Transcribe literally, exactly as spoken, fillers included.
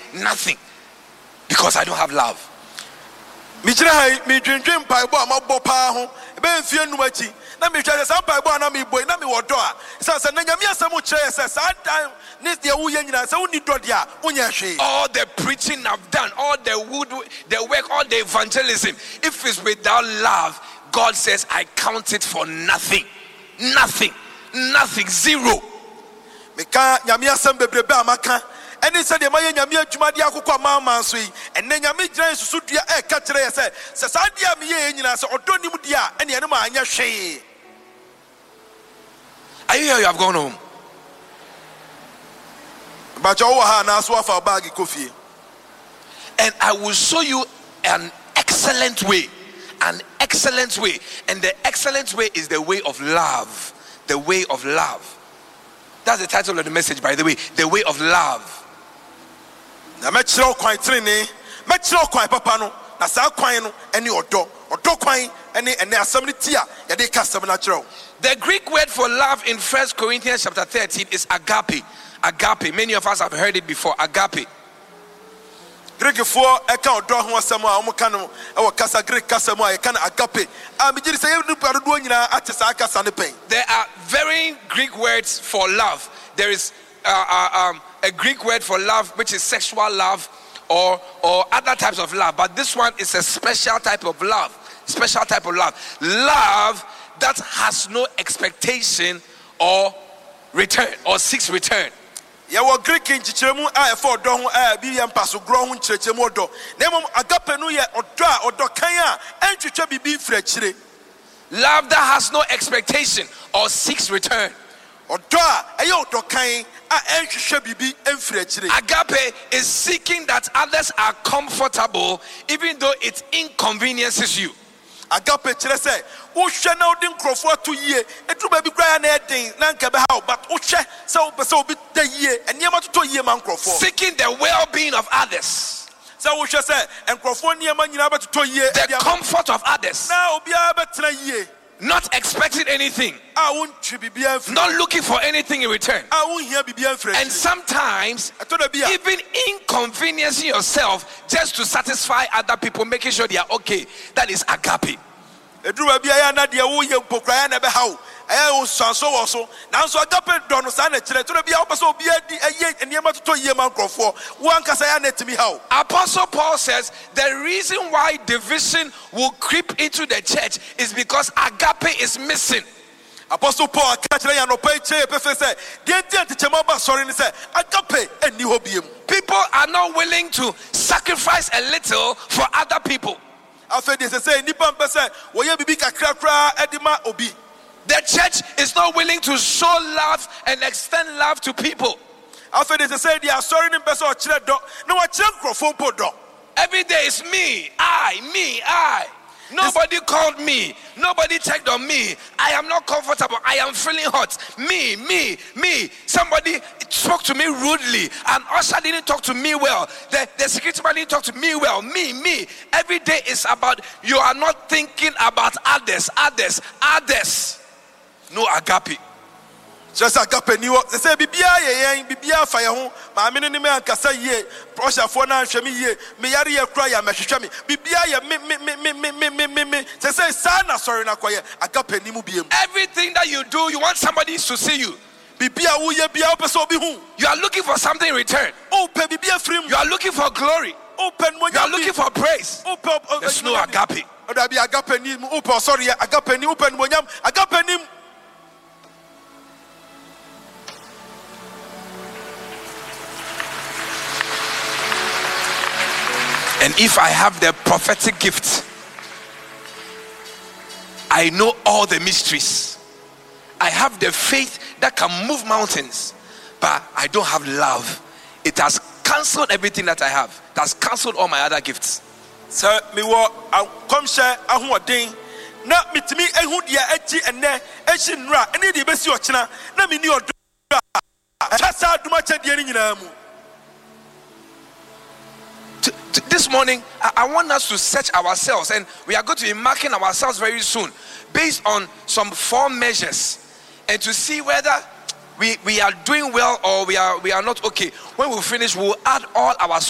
nothing because I don't have love. Mijra mi dwendwen paibo amabo pa ho be mfie numachi na mi hwese sa paibo na mi boy na mi wodo a sa sa na nyame asem kire se sa dan ne de wo ye nyina sa woni dode a wonya hwe. All the preaching I've done, all the wood, the work, all the evangelism, if it's without love, God says I count it for nothing. Nothing. Nothing. Zero. Meka nyame asem bebrebe amaka eni se de maye nyame adwuma de akokọ mama so yi enne nyame gyina susu dua e ka kire ye se se sa dia me ye nyina se odonim dia ene ene ma anya hwe. Are you here? You have gone home. Ba jo ha na so afa bag kofie. And I will show you an excellent way. An excellent way. And the excellent way is the way of love. The way of love. That's the title of the message, by the way. The way of love. Na me kire kwan trene, me kire kwan papa no, na sa kwan no ene odo. Odo kwan ene ene asem ne tia, ye de ka asem na kire. The Greek word for love in First Corinthians chapter thirteen is agape. Agape. Many of us have heard it before. Agape. Greek for e kan odo ho asem a omo kan no e wo kasa Greek kasa mo e kan agape. A me giri se ye nupa do nyina ate sa kasa ne pen. There are very Greek words for love. There is uh, uh, um, a Greek word for love which is sexual love or or other types of love, but this one is a special type of love. Special type of love. Love that has no expectation or return or seeks return. Ya wo Greek in chichiremu a e for do ho a bi ye mpaso gro ho chichiremu odo. Na mom agape no ye odo a odo kan a entwetwa bibi mfira chire. Love that has no expectation or seeks return. Odo a ye odo kan a entwetwa bibi mfira chire. Agape is seeking that others are comfortable even though it inconveniences you. Agape chire se wo hwe na odin krofo to yie etu ba bi kra na edin na nka be ha but wo hwe se wo pese obi da yie eniema to yie man krofo. Seeking the well-being of others. Se wo hwe se enkrofo niema nyina ba to yie the comfort of others. Na obi a be tena yie. Not expecting anything. Not looking for anything in return. And sometimes even inconveniencing yourself just to satisfy other people, making sure they are okay. That is agape. Apostle Paul says the reason why division will creep into the church is because agape is missing. Apostle Paul people are not willing to sacrifice a little for other people. The church is not willing to show love and extend love to people. Every day is me, I, me, I. Nobody called me. Nobody checked on me. I am not comfortable. I am feeling hot. Me, me, me. Somebody spoke to me rudely. An usher didn't talk to me well. The, the security man didn't talk to me well. Me, me. Every day is about you are not thinking about others, others, others. No agape. Just agape ni wo say bibia ye yen bibia fa ye ho ma me ne me ankasa ye pressure for na hwe me ye me yare ye kura ya mehwehwe me bibia ye me me me me me me me me say say sa na sorry na koye agape ni mu biem. Everything that you do, you want somebody to see you. Bibia wo ye bia wo pese obi hu. You are looking for something in return. O pe bibia free. You are looking for glory. O pe mo you are looking for praise. O pe there's no agape. O da bia agape ni o pe sorry agape ni o pe mo nyam agape ni. And if I have the prophetic gift, I know all the mysteries. I have the faith that can move mountains, but I don't have love. It has cancelled everything that I have. It has cancelled all my other gifts. So me wo come share ahoden na mitimi ehu dia eji enne eji nra ene de besi ochina na me ni odo chasa aduma chedie ni nyina mu. This morning, I, I want us to search ourselves, and we are going to be marking ourselves very soon based on some four measures and to see whether we, we are doing well or we are we are not okay. When we finish, we'll add all our